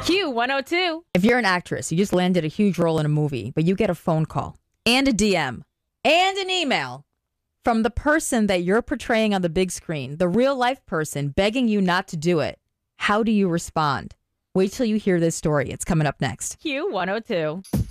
Q102. If you're an actress, you just landed a huge role in a movie, but you get a phone call and a DM and an email from the person that you're portraying on the big screen, the real life person begging you not to do it. How do you respond? Wait till you hear this story. It's coming up next. Q102.